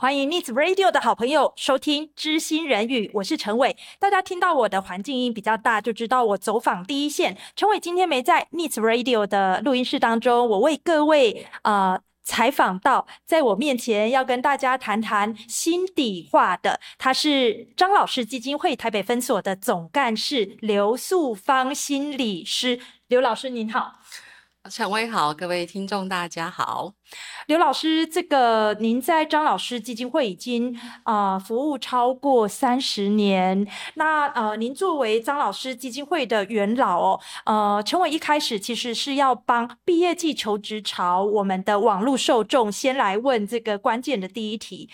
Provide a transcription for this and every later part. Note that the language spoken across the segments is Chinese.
欢迎 Needs Radio 的好朋友收听知心人语，我是陈伟。大家听到我的环境音比较大，就知道我走访第一线。陈伟今天没在 Needs Radio 的录音室当中，我为各位采访到在我面前要跟大家谈谈心底话的，他是张老师基金会台北分所的总干事刘素芳心理师。刘老师您好。 陈威好，各位听众大家好。 刘老师，您在张老师基金会已经服务超过30年。那您作为张老师基金会的元老陈伟一开始其实是要帮毕业季求职潮我们的网络受众先来问这个关键的第一题，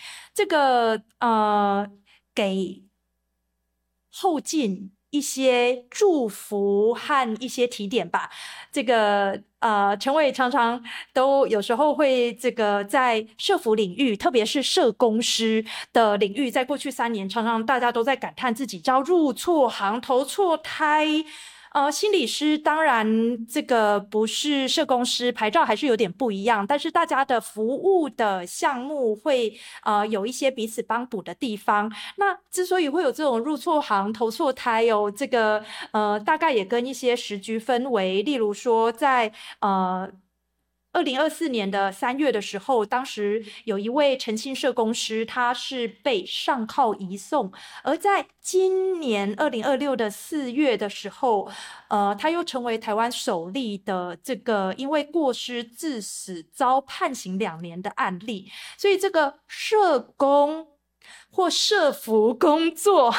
给后进一些祝福和一些提点吧。陈伟常常都有时候会在社福领域，特别是社工师的领域，在过去3年，常常大家都在感叹自己招入错行、投错胎。心理师当然这个不是社工师，牌照还是有点不一样，但是大家的服务的项目会有一些彼此帮补的地方。那之所以会有这种入错行、投错胎大概也跟一些时局氛围，例如说在2024年的3月的时候，当时有一位诚信社工师，他是被上铐移送，而在今年2026的4月的时候，他又成为台湾首例的因为过失致死遭判刑2年的案例。所以这个社工或社服工作，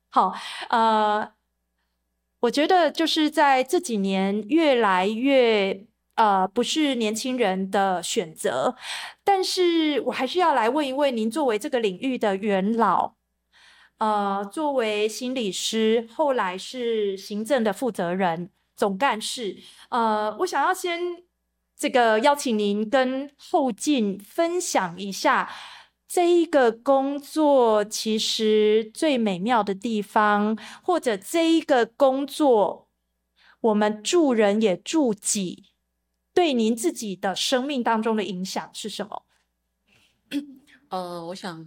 我觉得就是在这几年越来越不是年轻人的选择。但是我还是要来问一问您，作为这个领域的元老，作为心理师，后来是行政的负责人、总干事，我想要先邀请您跟后进分享一下这一个工作其实最美妙的地方，或者这一个工作我们助人也助己，对您自己的生命当中的影响是什么？ 我想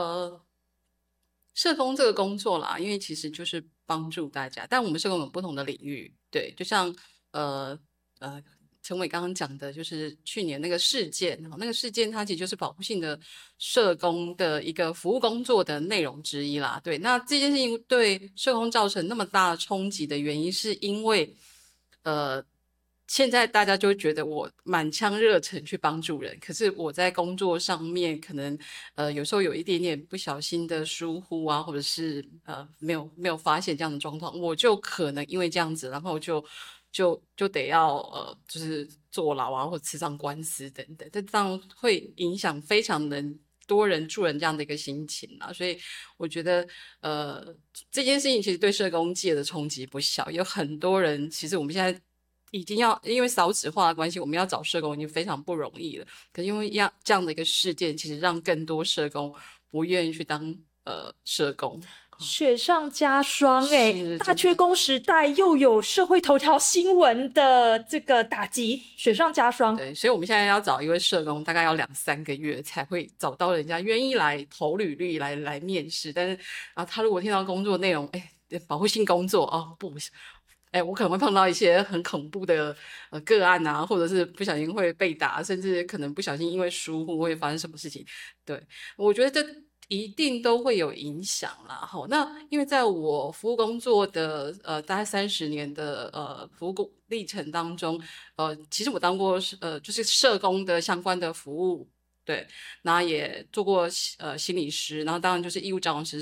社工这个工作啦，因为其实就是帮助大家，但我们社工有不同的领域，对，就像陈伟刚刚讲的，就是去年那个事件，那个事件它其实就是保护性的社工的一个服务工作的内容之一啦。对，那这件事情对社工造成那么大的冲击的原因，是因为现在大家就会觉得我满腔热忱去帮助人，可是我在工作上面可能有时候有一点点不小心的疏忽啊，或者是没有发现这样的状况，我就可能因为这样子，然后就得要就是坐牢啊，或者吃上官司等等，这样会影响非常多人助人这样的一个心情啊。所以我觉得这件事情其实对社工界的冲击不小，有很多人其实我们现在已经要因为少子化的关系，我们要找社工已经非常不容易了。可是因为这样的一个事件，其实让更多社工不愿意去当社工。 雪上加霜大真的缺工时代又有社会头条新闻的这个打击，雪上加霜。 对，所以我们现在要找一位社工，大概要2-3个月才会找到人家愿意来投履历来面试。但是他如果听到工作内容，保护性工作不。我可能会碰到一些很恐怖的个案啊，或者是不小心会被打，甚至可能不小心因为疏忽会发生什么事情。对，我觉得这一定都会有影响啦。那因为在我服务工作的大概30年的服务历程当中，其实我当过就是社工的相关的服务。对，然后也做过心理师，然后当然就是义务教养师